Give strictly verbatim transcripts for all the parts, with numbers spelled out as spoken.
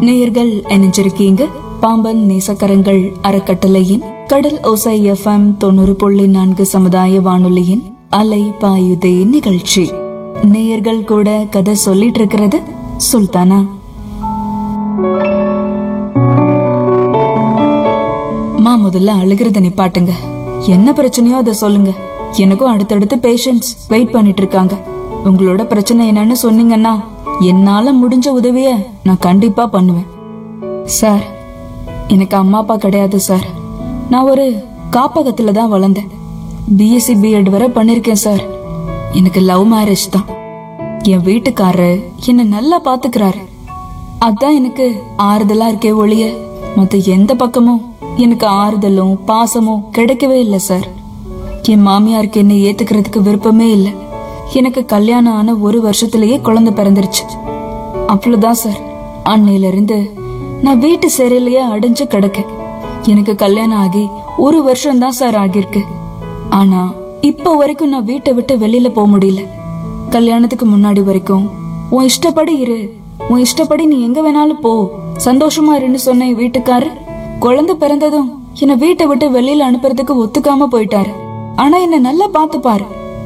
நேயர்கள் இணைஞ்சிருக்கீங்க பாம்பன் நேசக்கரங்கள் அறக்கட்டளையின் கடல் ஓசை எஃப்எம் தொண்ணூறு புள்ளி நான்கு சமுதாய வானொலியின் அலை பாயுதே நிகழ்ச்சி. நேயர்கள் கூட கதை சொல்லிட்டு இருக்கிறது சுல்தானா. மா, முதல்ல அழுகிறத நிப்பாட்டுங்க. என்ன பிரச்சனையோ அதை சொல்லுங்க. எனக்கும் அடுத்தடுத்து பேஷண்ட்ஸ் வெயிட் பண்ணிட்டு இருக்காங்க. உங்களோட பிரச்சனை என்னன்னு சொன்னீங்கன்னா என்னால முடிஞ்ச உதவிய நான் கண்டிப்பா பண்ணுவேன். சார், எனக்கு அம்மா அப்பா கிடையாது சார். நான் ஒரு காப்பகத்துல தான் வளர்ந்தேன். பிஎஸ்சி பிஎட் வரை பண்ணிருக்கேன் சார். எனக்கு லவ் மேரேஜ் தான். என் வீட்டுக்காரரு என்ன நல்லா பாத்துக்கிறாரு. அதான் எனக்கு ஆறுதலா இருக்கே ஒழிய மத்த எந்த பக்கமும் எனக்கு ஆறுதலும் பாசமும் கிடைக்கவே இல்லை சார். என் மாமியாருக்கு என்ன ஏத்துக்கிறதுக்கு விருப்பமே இல்லை. எனக்கு கல்யாணம் ஆன ஒரு வருஷத்திலேயே குழந்தை பிறந்துருச்சு. அவ்வளவுதான் சார். அன்னையில இருந்து நான் வீட்டு சேரையிலேயே அடைஞ்சு கிடக்க. எனக்கு கல்யாணம் ஆகி ஒரு வருஷம் தான் சார் ஆகிருக்கு. ஆனா இப்ப வரைக்கும் நான் வீட்டை விட்டு வெளியில போக முடியல. கல்யாணத்துக்கு முன்னாடி வரைக்கும் உன் இஷ்டப்படி இரு, உன் இஷ்டப்படி நீ எங்க வேணாலும் போ, சந்தோஷமா இருன்னு சொன்ன என் வீட்டுக்காரு குழந்தை பிறந்ததும் என்ன வீட்டை விட்டு வெளியில அனுப்புறதுக்கு ஒத்துக்காம போயிட்டாரு. ஆனா என்ன நல்லா பாத்துப்பாரு.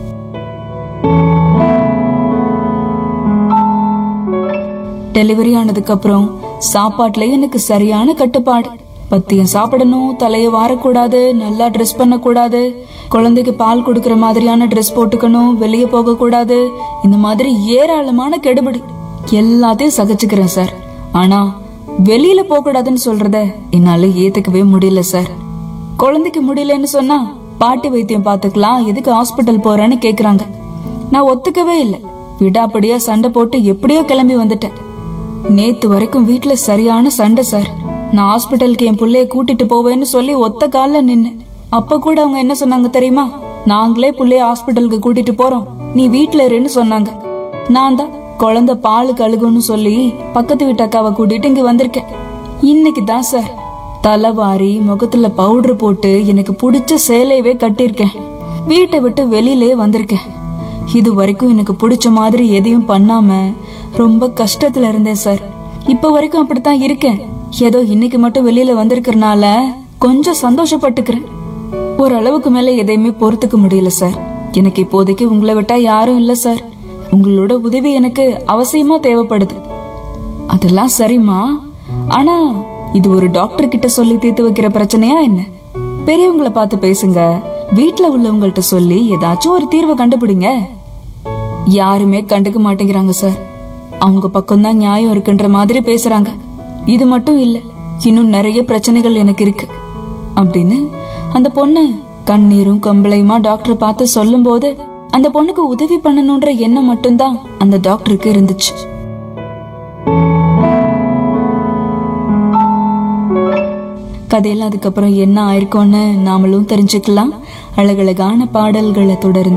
டெலிவரி ஆனதுக்கு அப்புறம் சாப்பாட்டுல எனக்கு சரியான கட்டுப்பாடு. பத்தியம் சாப்பிடணும், தலைய வாரக்கூடாது, நல்லா ட்ரெஸ் பண்ண கூடாது, குழந்தைக்கு பால் கொடுக்கற மாதிரியான ட்ரெஸ் போட்டுக்கணும், வெளியே போக கூடாது, இந்த மாதிரி ஏராளமான கெடுபிடி எல்லாத்தையும் சகிச்சுக்கிறேன் சார். ஆனா வெளியில போக கூடாதுன்னு சொல்றத என்னால ஏத்துக்கவே முடியல சார். குழந்தைக்கு முடியலன்னு சொன்னா பாட்டி வைத்தியம் பாத்துக்கலாம், எதுக்கு ஹாஸ்பிட்டல் போறேன்னு கேக்குறாங்க. நான் ஒத்துக்கவே இல்லை. விடாப்படியா சண்டை போட்டு எப்படியோ கிளம்பி வந்துட்டேன். நேத்து வரைக்கும் வீட்டுல சரியான சண்டை சார். நான் ஹாஸ்பிட்டலுக்கு என் புள்ளைய கூட்டிட்டு போவேன்னு சொல்லி ஒத்த கால்ல நின்னு. அப்ப கூட அவங்க என்ன சொன்னாங்க தெரியுமா? நாங்களே புள்ளைய ஹாஸ்பிட்டலுக்கு கூட்டிட்டு போறோம், நீ வீட்டுல இருன்னு சொன்னாங்க. நான் தான் குழந்தை பாலு கழுகுன்னு சொல்லி பக்கத்து வீட்டு அக்காவை கூட்டிட்டு இங்க வந்திருக்கேன். இன்னைக்கு தான் சார் தலைவாரி முகத்துல பவுடர் போட்டு எனக்கு பிடிச்ச சேலையவே கட்டிருக்கேன். வீட்டை விட்டு வெளியிலே வந்திருக்கேன். இது வரைக்கும் எனக்கு பிடிச்ச மாதிரி எதையும் பண்ணாம ரொம்ப கஷ்டத்துல இருந்தேன் சார். இப்ப வரைக்கும் அப்படித்தான் இருக்கேன். ஏதோ இன்னைக்கு மட்டும் வெளியில வந்திருக்கிறனால கொஞ்சம் சந்தோஷப்பட்டுக்கிறேன். ஓரளவுக்கு மேல எதையுமே பொறுத்துக்க முடியல சார். எனக்கு இப்போதைக்கு உங்களை விட்டா யாரும் இல்ல சார். உங்களோட உதவி எனக்கு அவசியமா தேவைப்படுது. அதெல்லாம் சரிம்மா. ஆனா இது ஒரு டாக்டர் கிட்ட சொல்லி தீர்த்து வைக்கிற பிரச்சனையா என்ன? பெரியவங்களை பார்த்து பேசுங்க. வீட்டுல உள்ளவங்கள்ட்ட சொல்லி ஏதாச்சும் ஒரு தீர்வை கண்டுபிடிங்க. யாருமே கண்டுக்க மாட்டேங்கிறாங்க சார். அவங்க பக்கம்தான் நியாயம் இருக்குன்ற மாதிரி பேசுறாங்க. இது மட்டும் இல்ல, இன்னும் நிறைய பிரச்சனைகள் எனக்கு இருக்கு அப்படின்னு அந்த பொண்ணு கண்ணீரும் கம்பளையுமா டாக்டர் பார்த்து சொல்லும் போது அந்த பொண்ணுக்கு உதவி பண்ணணும்ன்ற எண்ணம் மட்டும்தான் அந்த டாக்டருக்கு இருந்துச்சு. கதையில அதுக்கப்புறம் என்ன ஆயிருக்கும்னு நாமளும் தெரிஞ்சுக்கலாம். அழகழகான பாடல்களை தொடர்ந்து